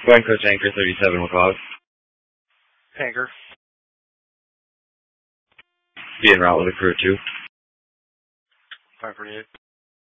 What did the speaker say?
Going coach anchor 37 McLeod. Anchor. Be en route with a crew 2. 548.